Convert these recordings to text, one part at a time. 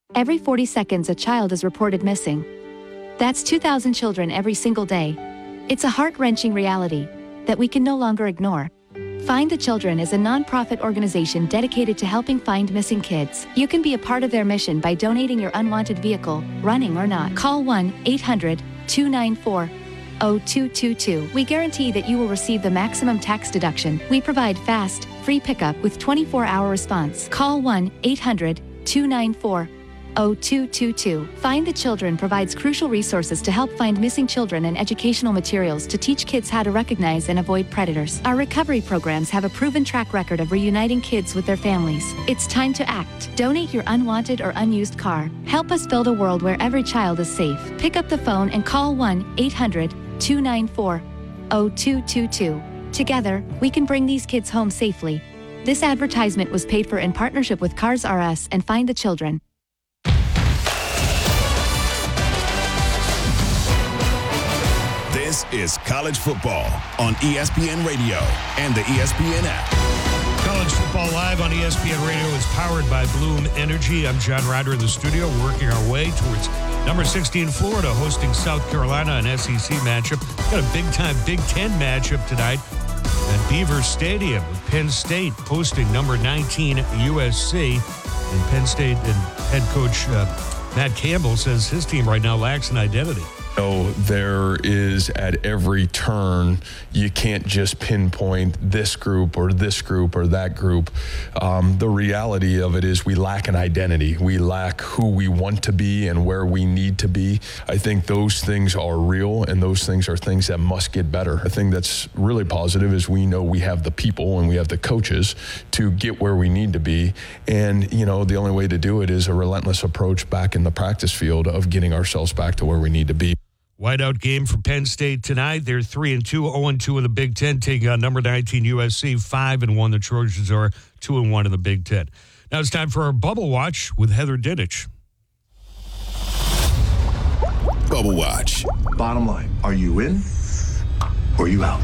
Every 40 seconds, a child is reported missing. That's 2,000 children every single day. It's a heart-wrenching reality that we can no longer ignore. Find the Children is a non-profit organization dedicated to helping find missing kids. You can be a part of their mission by donating your unwanted vehicle, running or not. Call 1-800-294-0222. We guarantee that you will receive the maximum tax deduction. We provide fast, free pickup with 24-hour response. Call 1-800-294-0222. Find the Children provides crucial resources to help find missing children and educational materials to teach kids how to recognize and avoid predators. Our recovery programs have a proven track record of reuniting kids with their families. It's time to act. Donate your unwanted or unused car. Help us build a world where every child is safe. Pick up the phone and call 1-800-294-0222. Together, we can bring these kids home safely. This advertisement was paid for in partnership with Cars R Us and Find the Children. This is college football on ESPN Radio and the ESPN app. College Football Live on ESPN Radio is powered by Bloom Energy. I'm John Ryder in the studio, working our way towards number 16 Florida hosting South Carolina, an SEC matchup. Got a big-time Big Ten matchup tonight at Beaver Stadium with Penn State hosting number 19 USC. And Penn State and head coach Matt Campbell says his team right now lacks an identity. There is at every turn, you can't just pinpoint this group or that group. The reality of it is we lack an identity. We lack who we want to be and where we need to be. I think those things are real, and those things are things that must get better. I think that's really positive is we know we have the people and we have the coaches to get where we need to be. And, the only way to do it is a relentless approach back in the practice field of getting ourselves back to where we need to be. Whiteout game for Penn State tonight. They're 3-2, 0-2 in the Big Ten, taking on number 19 USC, 5-1. The Trojans are 2-1 in the Big Ten. Now it's time for our Bubble Watch with Heather Dinich. Bubble Watch. Bottom line, are you in or you out?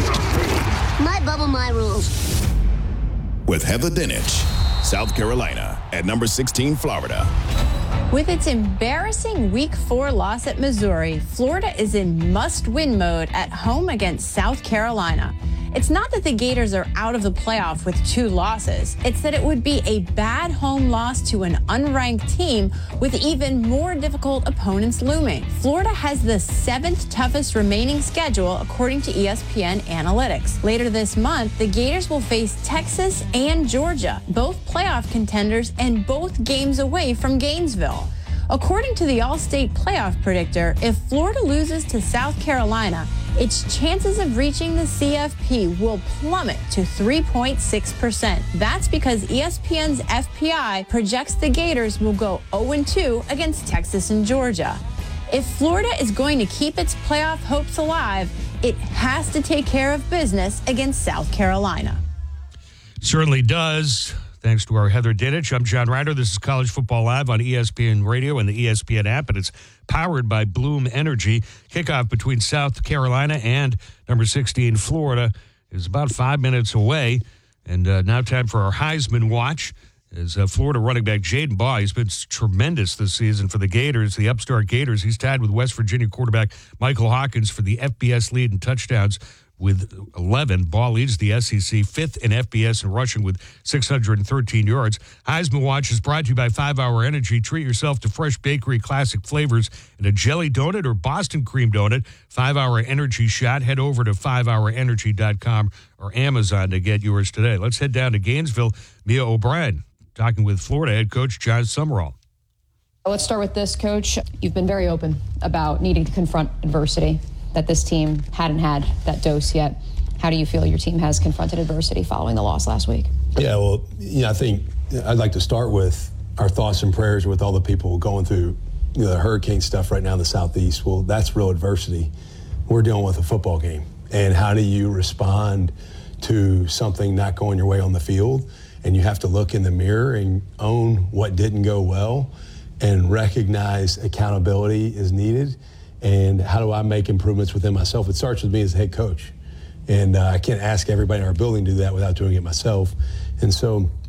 My bubble, my rules. With Heather Dinich, South Carolina at number 16 Florida. With its embarrassing Week 4 loss at Missouri, Florida is in must-win mode at home against South Carolina. It's not that the Gators are out of the playoff with 2 losses. It's that it would be a bad home loss to an unranked team with even more difficult opponents looming. Florida has the 7th toughest remaining schedule according to ESPN Analytics. Later this month, the Gators will face Texas and Georgia, both playoff contenders and both games away from Gainesville. According to the All-State Playoff Predictor, if Florida loses to South Carolina, its chances of reaching the CFP will plummet to 3.6%. That's because ESPN's FPI projects the Gators will go 0-2 against Texas and Georgia. If Florida is going to keep its playoff hopes alive, it has to take care of business against South Carolina. Certainly does. Thanks to our Heather Dinich. I'm John Ryder. This is College Football Live on ESPN Radio and the ESPN app, and it's powered by Bloom Energy. Kickoff between South Carolina and number 16 Florida is about 5 minutes away. And now time for our Heisman Watch. As Florida running back Jaden Baugh, he's been tremendous this season for the Gators, the upstart Gators. He's tied with West Virginia quarterback Michael Hawkins for the FBS lead in touchdowns with 11. Baugh leads the SEC, 5th in FBS in rushing with 613 yards. Heisman Watch is brought to you by 5 Hour Energy. Treat yourself to fresh bakery classic flavors in a jelly donut or Boston cream donut. 5 Hour Energy shot. Head over to 5hourenergy.com or Amazon to get yours today. Let's head down to Gainesville. Mia O'Brien talking with Florida head coach John Summerall. Let's start with this, Coach. You've been very open about needing to confront adversity, that this team hadn't had that dose yet. How do you feel your team has confronted adversity following the loss last week? Yeah, well, I think I'd like to start with our thoughts and prayers with all the people going through the hurricane stuff right now in the Southeast. Well, that's real adversity. We're dealing with a football game. And how do you respond to something not going your way on the field? And you have to look in the mirror and own what didn't go well and recognize accountability is needed. And how do I make improvements within myself? It starts with me as a head coach. And I can't ask everybody in our building to do that without doing it myself. And so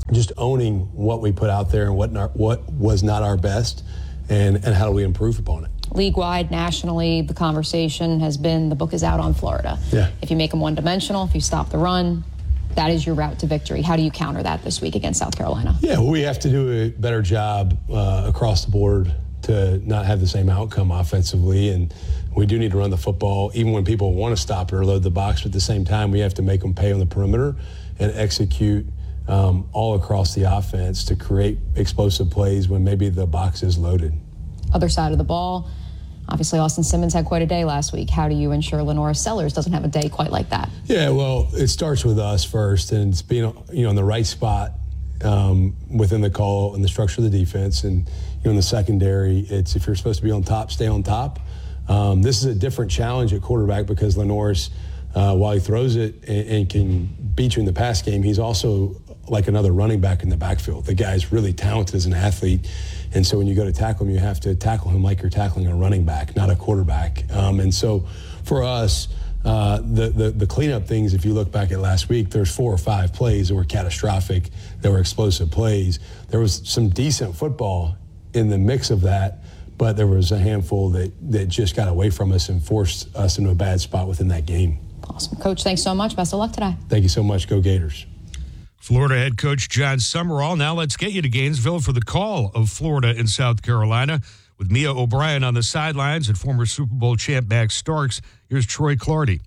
just owning what we put out there and what was not our best, and how do we improve upon it. League-wide, nationally, the conversation has been the book is out on Florida. Yeah. If you make them one-dimensional, if you stop the run, that is your route to victory. How do you counter that this week against South Carolina? Yeah, well, we have to do a better job across the board to not have the same outcome offensively, and we do need to run the football even when people want to stop it or load the box, but at the same time we have to make them pay on the perimeter and execute all across the offense to create explosive plays when maybe the box is loaded. Other side of the ball, obviously Austin Simmons had quite a day last week. How do you ensure Lenora Sellers doesn't have a day quite like that? Yeah, well, it starts with us first, and it's being in the right spot within the call and the structure of the defense. And in the secondary, it's if you're supposed to be on top, stay on top. This is a different challenge at quarterback because Lenore's, while he throws it and can beat you in the pass game, he's also like another running back in the backfield. The guy's really talented as an athlete. And so when you go to tackle him, you have to tackle him like you're tackling a running back, not a quarterback. And so for us, the cleanup things, if you look back at last week, there's 4 or 5 plays that were catastrophic, that were explosive plays. There was some decent football in the mix of that, but there was a handful that just got away from us and forced us into a bad spot within that game. Awesome. Coach, thanks so much. Best of luck today. Thank you so much. Go Gators. Florida head coach John Summerall. Now let's get you to Gainesville for the call of Florida and South Carolina. With Mia O'Brien on the sidelines and former Super Bowl champ Max Starks, here's Troy Clardy.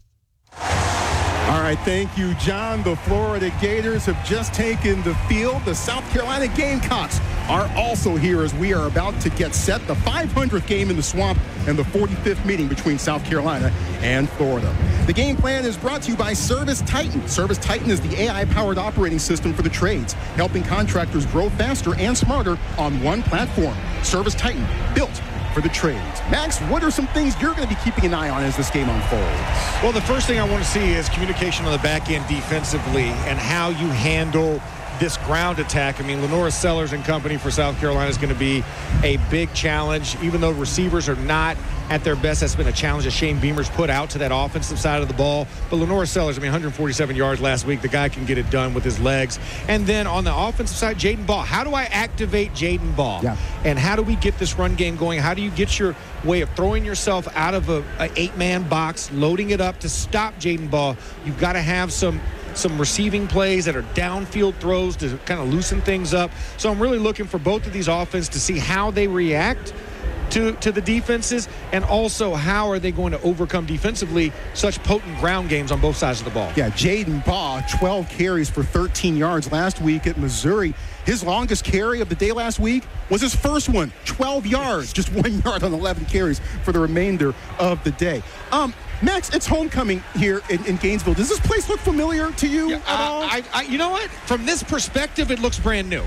All right, thank you, John. The Florida Gators have just taken the field. The South Carolina Gamecocks are also here as we are about to get set. The 500th game in the Swamp and the 45th meeting between South Carolina and Florida. The game plan is brought to you by Service Titan. Service Titan is the AI-powered operating system for the trades, helping contractors grow faster and smarter on one platform. Service Titan, built for the trades. Max, what are some things you're going to be keeping an eye on as this game unfolds? Well, the first thing I want to see is communication on the back end defensively and how you handle this ground attack. I mean, Lenora Sellers and company for South Carolina is going to be a big challenge. Even though receivers are not at their best, that's been a challenge that Shane Beamer's put out to that offensive side of the ball. But Lenora Sellers, 147 yards last week. The guy can get it done with his legs. And then on the offensive side, Jaden Ball. How do I activate Jaden Ball? Yeah. And how do we get this run game going? How do you get your way of throwing yourself out of an 8-man box, loading it up to stop Jaden Ball? You've got to have some receiving plays that are downfield throws to kind of loosen things up. So I'm really looking for both of these offenses to see how they react to the defenses, and also how are they going to overcome defensively such potent ground games on both sides of the ball. Yeah, Jaden Baugh, 12 carries for 13 yards last week at Missouri. His longest carry of the day last week was his first one, 12 yards, just 1 yard on 11 carries for the remainder of the day. Max, it's homecoming here in Gainesville. Does this place look familiar to you at all? You know what? From this perspective, it looks brand new.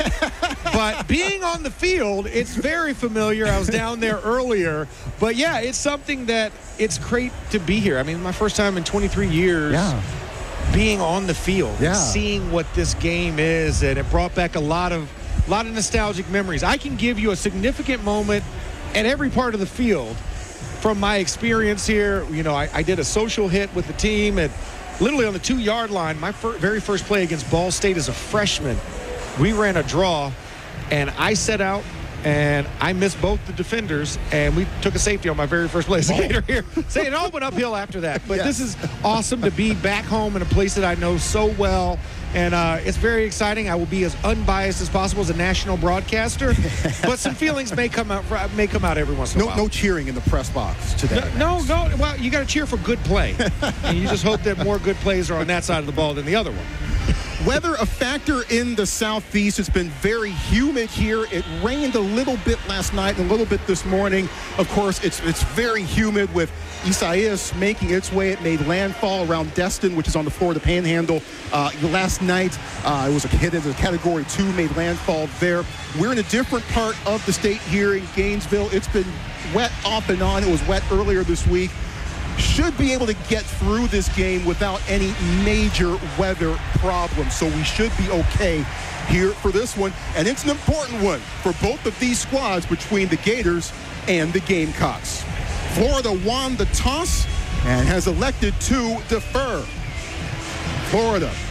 But being on the field, it's very familiar. I was down there earlier. But, yeah, it's something that it's great to be here. I mean, my first time in 23 years being on the field, seeing what this game is, and it brought back a lot of nostalgic memories. I can give you a significant moment at every part of the field. From my experience here, I did a social hit with the team at literally on the 2-yard line. My very first play against Ball State as a freshman, we ran a draw, and I set out, and I missed both the defenders, and we took a safety on my very first play as a Gator here. So it all went uphill after that. But This is awesome to be back home in a place that I know so well. And it's very exciting. I will be as unbiased as possible as a national broadcaster, but some feelings may come out every once in a while. No cheering in the press box today. No. Well, you got to cheer for good play, and you just hope that more good plays are on that side of the ball than the other one. Weather a factor in the southeast. It's been very humid here. It rained a little bit last night and a little bit this morning. Of course, it's very humid with Isaias making its way. It made landfall around Destin, which is on the Florida Panhandle. Last night, it was hit into Category 2, made landfall there. We're in a different part of the state here in Gainesville. It's been wet off and on. It was wet earlier this week. Should be able to get through this game without any major weather problems. So we should be okay here for this one. And it's an important one for both of these squads between the Gators and the Gamecocks. Florida won the toss and has elected to defer. Florida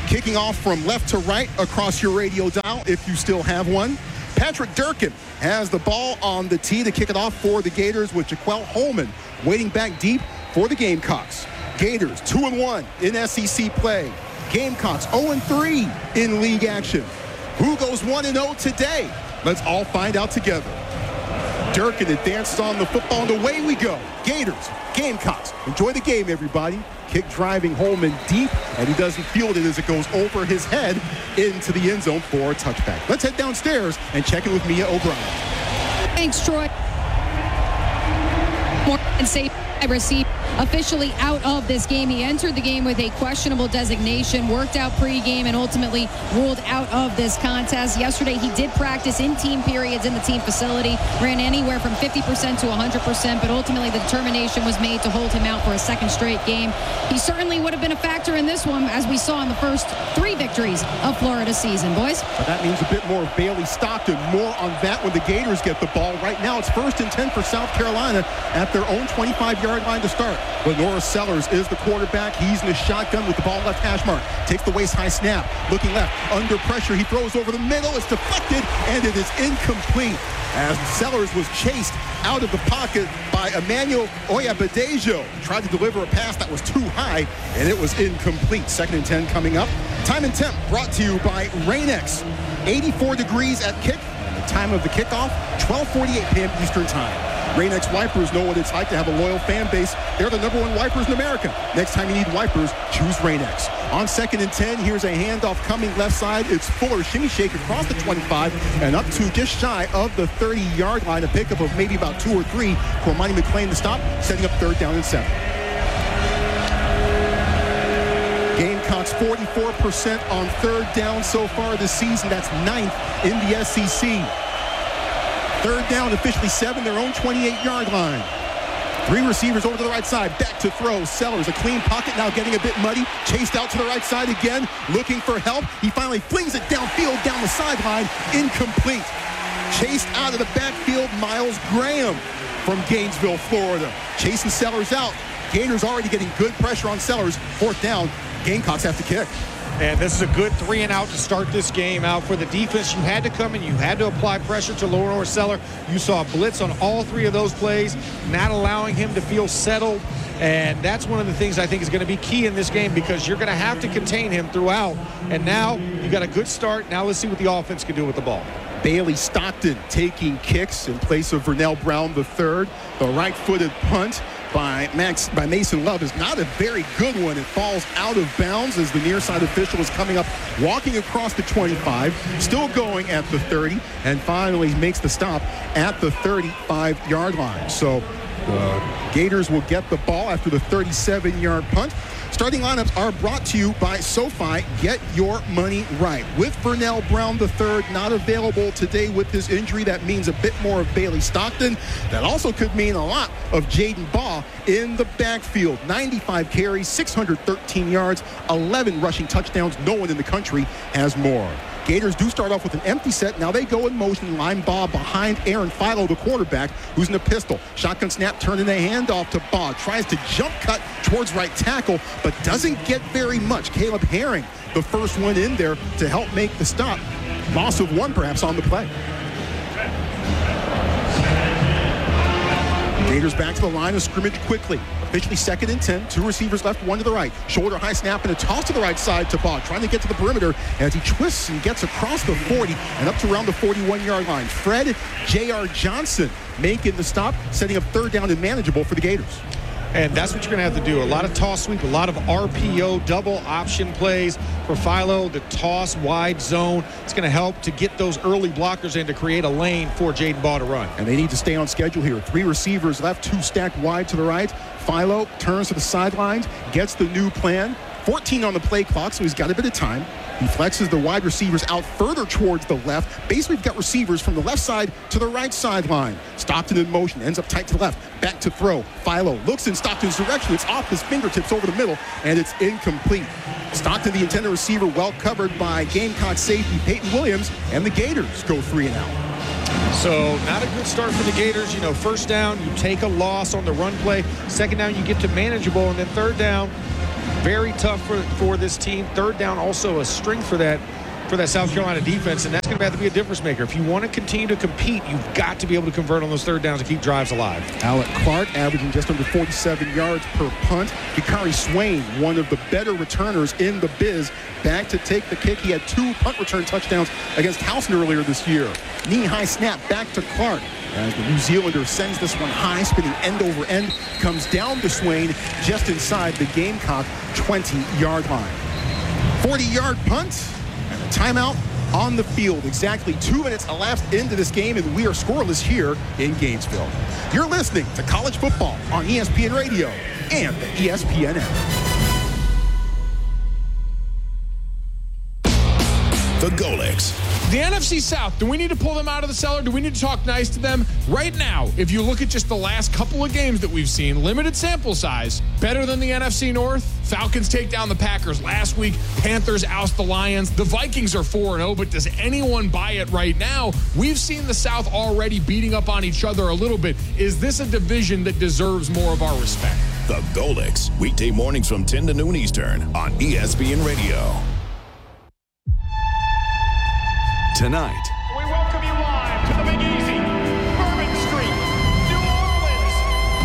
Kicking off from left to right across your radio dial, if you still have one. Patrick Durkin has the ball on the tee to kick it off for the Gators, with Jaquel Holman waiting back deep for the Gamecocks. Gators 2-1 in SEC play. Gamecocks 0-3 in league action. Who goes 1-0 today? Let's all find out together. Durkin advances on the football, and away we go. Gators, Gamecocks. Enjoy the game, everybody. Kick driving Holman deep, and he doesn't field it as it goes over his head into the end zone for a touchback. Let's head downstairs and check in with Mia O'Brien. Thanks, Troy. And safe receive officially out of this game. He entered the game with a questionable designation, worked out pregame, and ultimately ruled out of this contest. Yesterday, he did practice in team periods in the team facility, ran anywhere from 50% to 100%, but ultimately the determination was made to hold him out for a second straight game. He certainly would have been a factor in this one, as we saw in the first 3 victories of Florida's season, boys. But that means a bit more of Bailey Stockton. More on that when the Gators get the ball. Right now, it's 1st and 10 for South Carolina at their own 25-yard line to start. Lenora Sellers is the quarterback. He's in the shotgun with the ball left hash mark. Takes the waist-high snap. Looking left. Under pressure. He throws over the middle. It's deflected, and it is incomplete, as Sellers was chased out of the pocket by Emmanuel Oyabadejo. Tried to deliver a pass that was too high, and it was incomplete. 2nd and 10 coming up. Time and temp brought to you by Rain-X. 84 degrees at kick. And the time of the kickoff, 12:48 p.m. Eastern Time. Rain-X wipers know what it's like to have a loyal fan base. They're the #1 wipers in America. Next time you need wipers, choose Rain-X. On 2nd and 10, here's a handoff coming left side. It's Fuller shimmy shake across the 25 and up to just shy of the 30-yard line. A pickup of maybe about 2 or 3. Cormani McClain to stop, setting up 3rd down and 7. Gamecocks 44% on 3rd down so far this season. That's 9th in the SEC. 3rd down, officially 7, their own 28-yard line. 3 receivers over to the right side, back to throw. Sellers, a clean pocket, now getting a bit muddy. Chased out to the right side again, looking for help. He finally flings it downfield, down the sideline, incomplete. Chased out of the backfield, Miles Graham from Gainesville, Florida. Chasing Sellers out. Gators already getting good pressure on Sellers. 4th down, Gamecocks have to kick. And this is a good 3 and out to start this game out for the defense. You had to come in. You had to apply pressure to Lenora Sellers. You saw a blitz on all 3 of those plays, not allowing him to feel settled. And that's one of the things I think is going to be key in this game, because you're going to have to contain him throughout. And now you got a good start. Now let's see what the offense can do with the ball. Bailey Stockton taking kicks in place of Vernell Brown III. The right-footed punt by Mason Love is not a very good one. It falls out of bounds as the near side official is coming up, walking across the 25, still going at the 30, and finally makes the stop at the 35-yard line. So the Gators will get the ball after the 37-yard punt. Starting lineups are brought to you by SoFi. Get your money right. With Vernell Brown III not available today with his injury, that means a bit more of Bailey Stockton. That also could mean a lot of Jaden Baugh in the backfield. 95 carries, 613 yards, 11 rushing touchdowns. No one in the country has more. Gators do start off with an empty set. Now they go in motion. Line Baugh behind Aaron Philo, the quarterback, who's in a pistol. Shotgun snap, turning the handoff to Baugh. Tries to jump cut towards right tackle, but doesn't get very much. Caleb Herring, the first one in there to help make the stop. Loss of 1 perhaps on the play. Gators back to the line of scrimmage quickly. Officially 2nd and 10. 2 receivers left, 1 to the right. Shoulder high snap and a toss to the right side to Baugh, trying to get to the perimeter as he twists and gets across the 40 and up to around the 41-yard line. Fred J.R. Johnson making the stop, setting up 3rd down and manageable for the Gators. And that's what you're going to have to do. A lot of toss sweep, a lot of RPO, double option plays for Philo. The toss wide zone. It's going to help to get those early blockers in to create a lane for Jaden Baugh to run. And they need to stay on schedule here. 3 receivers left, 2 stacked wide to the right. Philo turns to the sidelines, gets the new plan. 14 on the play clock, so he's got a bit of time. He flexes the wide receivers out further towards the left. Basically, we've got receivers from the left side to the right sideline. Stockton in motion, ends up tight to the left. Back to throw. Philo looks in Stockton's direction. It's off his fingertips over the middle, and it's incomplete. Stockton, the intended receiver, well covered by Gamecock safety Peyton Williams, and the Gators go 3 and out. So not a good start for the Gators. You know, 1st down, you take a loss on the run play. 2nd down, you get to manageable, and then 3rd down, Very tough for this team. Third down also a strength for that South Carolina defense, and that's going to have to be a difference maker. If you want to continue to compete, you've got to be able to convert on those third downs and keep drives alive. Alec Clark averaging just under 47 yards per punt. Hikari Swain, one of the better returners in the biz, back to take the kick. He had 2 punt return touchdowns against Towson earlier this year. Knee-high snap back to Clark. As the New Zealander sends this one high, spinning end over end, comes down to Swain just inside the Gamecock 20-yard line. 40-yard punt. And a timeout on the field. Exactly 2 minutes elapsed into this game, and we are scoreless here in Gainesville. You're listening to College Football on ESPN Radio and the ESPN app. The Golics. The NFC South, do we need to pull them out of the cellar? Do we need to talk nice to them? Right now, if you look at just the last couple of games that we've seen, limited sample size, better than the NFC North. Falcons take down the Packers last week. Panthers oust the Lions. The Vikings are 4-0, but does anyone buy it right now? We've seen the South already beating up on each other a little bit. Is this a division that deserves more of our respect? The Golics, weekday mornings from 10 to noon Eastern on ESPN Radio. Tonight, we welcome you live to the Big Easy, Bourbon Street, New Orleans.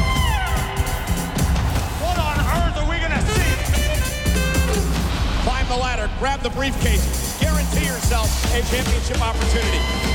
What on earth are we going to see? Climb the ladder, grab the briefcase, guarantee yourself a championship opportunity.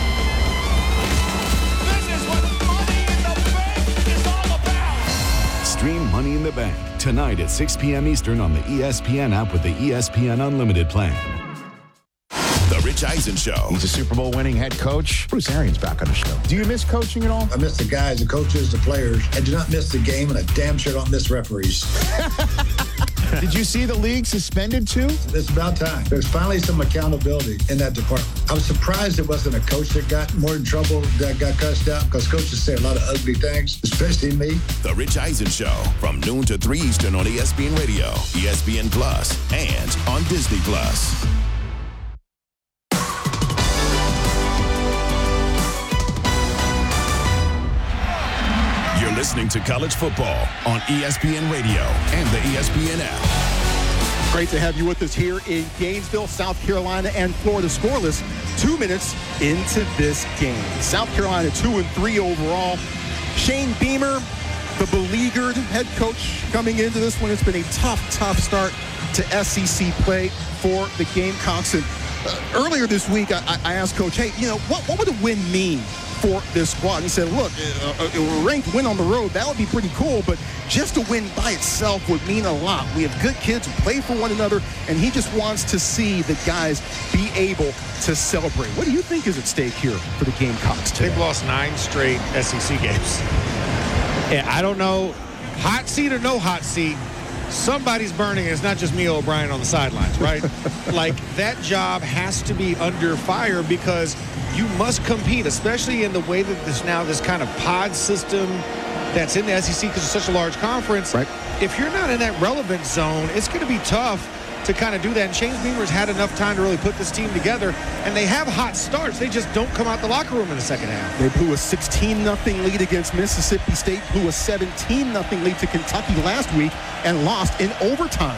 This is what Money in the Bank is all about. stream Money in the Bank tonight at 6 p.m. Eastern on the ESPN app with the ESPN Unlimited plan. The Rich Eisen Show. He's a Super Bowl winning head coach. Bruce Arians back on the show. Do you miss coaching at all? I miss the guys, the coaches, the players. I do not miss the game, and I damn sure don't miss referees. Did you see the league suspended too? It's about time. There's finally some accountability in that department. I was surprised it wasn't a coach that got more in trouble, that got cussed out, because coaches say a lot of ugly things, especially me. The Rich Eisen Show from noon to 3 Eastern on ESPN Radio, ESPN Plus, and on Disney Plus. You're listening to College Football on ESPN Radio and the ESPN app. Great to have you with us here in Gainesville, South Carolina, and Florida scoreless 2 minutes into this game. South Carolina 2-3 overall. Shane Beamer, the beleaguered head coach coming into this one. It's been a tough start to SEC play for the Gamecocks. And earlier this week, I asked Coach, hey, what would a win mean for this squad? And he said, look, a ranked win on the road, that would be pretty cool, but just a win by itself would mean a lot. We have good kids who play for one another, and he just wants to see the guys be able to celebrate. What do you think is at stake here for the Gamecocks today? They've lost 9 straight SEC games. And I don't know, hot seat or no hot seat, somebody's burning. It's not just me, O'Brien, on the sidelines, right? Like, that job has to be under fire because you must compete, especially in the way that this kind of pod system that's in the SEC because it's such a large conference. Right. If you're not in that relevant zone, it's going to be tough to kind of do that. And Shane Beamer's had enough time to really put this team together, and they have hot starts. They just don't come out the locker room in the second half. They blew a 16-0 lead against Mississippi State, blew a 17-0 lead to Kentucky last week, and lost in overtime.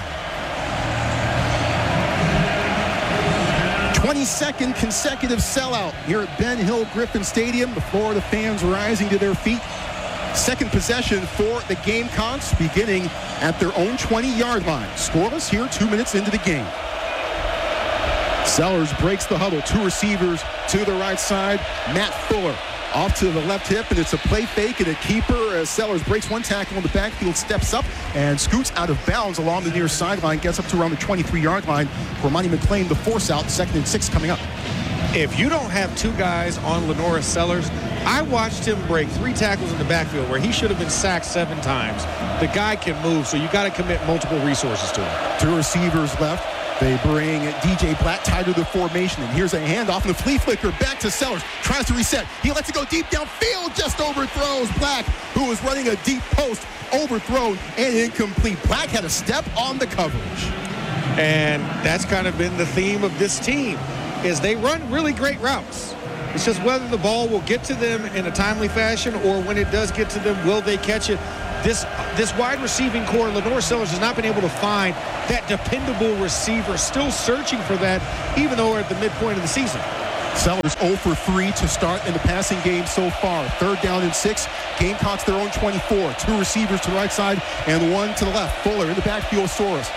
22nd consecutive sellout here at Ben Hill Griffin Stadium. The Florida fans rising to their feet. Second possession for the Gamecocks, beginning at their own 20-yard line. Scoreless here 2 minutes into the game. Sellers breaks the huddle. 2 receivers to the right side. Matt Fuller off to the left hip, and it's a play fake and a keeper as Sellers breaks one tackle in the backfield, steps up, and scoots out of bounds along the near sideline, gets up to around the 23-yard line for Monty McClain, the force out, 2nd and 6 coming up. If you don't have 2 guys on Lenoris Sellers, I watched him break 3 tackles in the backfield where he should have been sacked 7 times. The guy can move, so you got to commit multiple resources to him. 2 receivers left. They bring DJ Black tied to the formation, and here's a handoff, and the flea flicker back to Sellers. Tries to reset. He lets it go deep downfield, just overthrows Black, who was running a deep post, overthrown and incomplete. Black had a step on the coverage. And that's kind of been the theme of this team, is they run really great routes. It's just whether the ball will get to them in a timely fashion, or when it does get to them, will they catch it? This wide receiving core, Lenore Sellers has not been able to find that dependable receiver. Still searching for that, even though we're at the midpoint of the season. Sellers 0 for 3 to start in the passing game so far. 3rd down and 6. Gamecocks their own 24. 2 receivers to the right side and 1 to the left. Fuller in the backfield. Sellers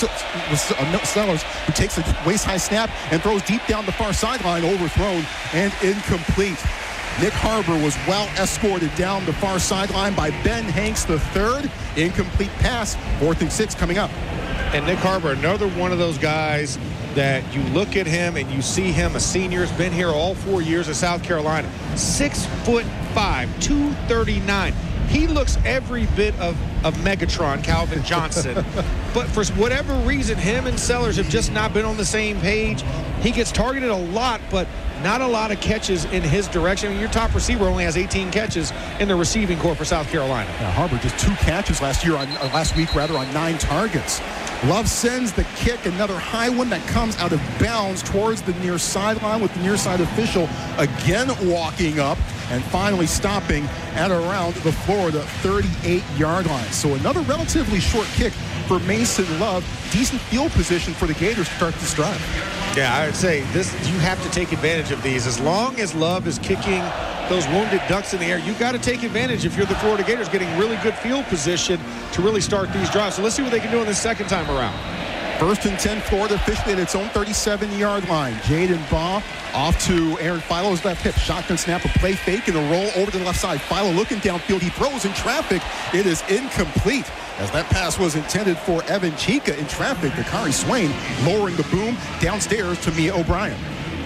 who takes a waist-high snap and throws deep down the far sideline, overthrown and incomplete. Nick Harbor was well escorted down the far sideline by Ben Hanks III. Incomplete pass. 4th and 6 coming up. And Nick Harbor, another one of those guys that you look at him and you see him, a senior, has been here all 4 years at South Carolina. 6'5", 239. He looks every bit of Megatron, Calvin Johnson. But for whatever reason, him and Sellers have just not been on the same page. He gets targeted a lot, but not a lot of catches in his direction. I mean, your top receiver only has 18 catches in the receiving corps for South Carolina. Yeah, Harbor just 2 catches last week on 9 targets. Love sends the kick, another high one that comes out of bounds towards the near sideline, with the near side official again walking up and finally stopping at around the Florida 38-yard line. So another relatively short kick for Mason Love. Decent field position for the Gators to start this drive. Yeah, I would say you have to take advantage of these. As long as Love is kicking those wounded ducks in the air, you've got to take advantage if you're the Florida Gators, getting really good field position to really start these drives. So let's see what they can do on this second time around. 1st and 10, Florida officially at its own 37-yard line. Jaden Baugh off to Aaron Philo's left hip. Shotgun snap, a play fake, and a roll over to the left side. Philo looking downfield. He throws in traffic. It is incomplete, as that pass was intended for Evan Chica in traffic. Dakari Swain lowering the boom downstairs to Mia O'Brien.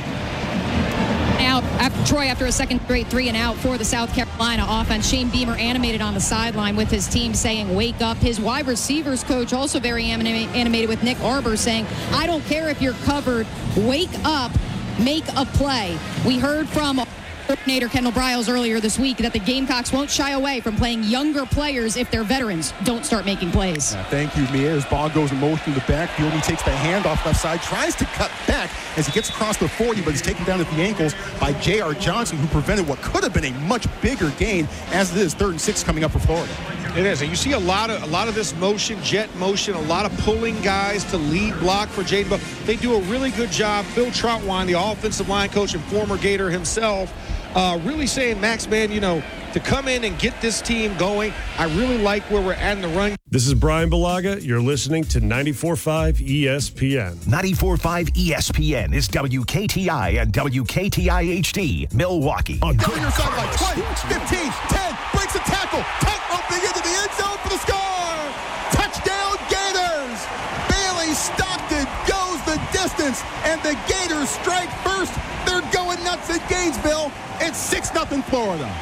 Out after a second straight 3 and out for the South Carolina offense. Shane Beamer animated on the sideline with his team saying, wake up. His wide receivers coach also very animated with Nick Harbor saying, I don't care if you're covered, wake up, make a play. We heard from coordinator Kendall Briles earlier this week that the Gamecocks won't shy away from playing younger players if their veterans don't start making plays. Yeah, thank you, Mia. As Baugh goes in motion in the backfield, he takes the handoff left side, tries to cut back as he gets across the 40, but is taken down at the ankles by J.R. Johnson, who prevented what could have been a much bigger gain, as it is 3rd and 6 coming up for Florida. It is, and you see a lot of this motion, jet motion, a lot of pulling guys to lead block for Jaden Baugh. They do a really good job. Phil Troutwine, the offensive line coach and former Gator himself, really saying, Max, man, to come in and get this team going, I really like where we're at in the run. This is Brian Balaga. You're listening to 94.5 ESPN. 94.5 ESPN is WKTI and WKTI-HD, Milwaukee. Down your sideline, 20, 15, 10, breaks a tackle, tight-roping into the end zone for the score! Touchdown, Gators! Bailey Stockton goes the distance, and the Gators strike first. They're going nuts at Gainesville. It's 6-0 Florida.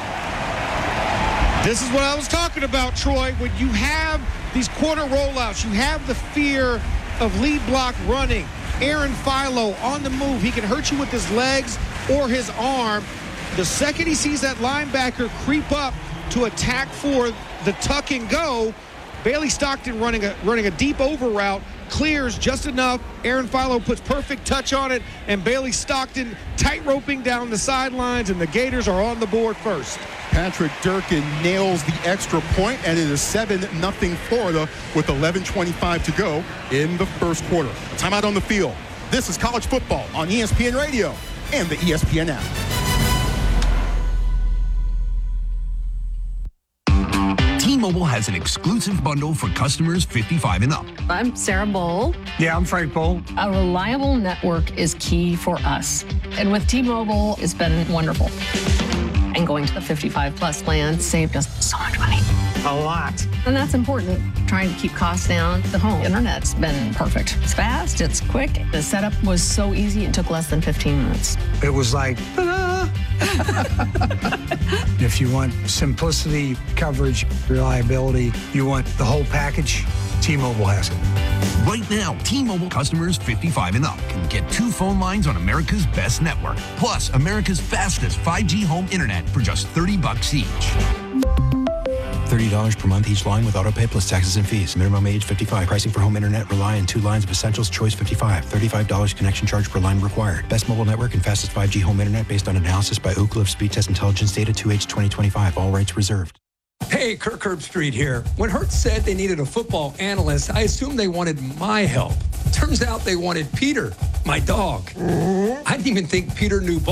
This is what I was talking about, Troy. When you have these quarter rollouts, you have the fear of lead block running. Aaron Philo on the move. He can hurt you with his legs or his arm. The second he sees that linebacker creep up to attack for the tuck and go, Bailey Stockton running a deep over route, clears just enough. Aaron Philo puts perfect touch on it, and Bailey Stockton tight-roping down the sidelines, and the Gators are on the board first. Patrick Durkin nails the extra point, and it is 7-0 Florida with 11:25 to go in the first quarter. A timeout on the field. This is college football on ESPN Radio and the ESPN app. T-Mobile has an exclusive bundle for customers 55 and up. I'm Sarah Bowl. Yeah, I'm Frank Bowl. A reliable network is key for us. And with T-Mobile, it's been wonderful. And going to the 55 plus plan saved us so much money. A lot. And that's important. Trying to keep costs down. The home internet's been perfect. It's fast, it's quick. The setup was so easy, it took less than 15 minutes. It was like, ta-da! If you want simplicity, coverage, reliability, you want the whole package, T-Mobile has it. Right now, T-Mobile customers 55 and up can get 2 phone lines on America's best network, plus America's fastest 5G home internet for just $30 each. $30 per month each line with autopay plus taxes and fees. Minimum age 55. Pricing for home internet. Rely on 2 lines of Essentials. Choice 55. $35 connection charge per line required. Best mobile network and fastest 5G home internet based on analysis by Oak Cliff Speed Test Intelligence data 2H 2025. All rights reserved. Hey, Kirk Herbstreit here. When Hertz said they needed a football analyst, I assumed they wanted my help. Turns out they wanted Peter, my dog. I didn't even think Peter knew ball.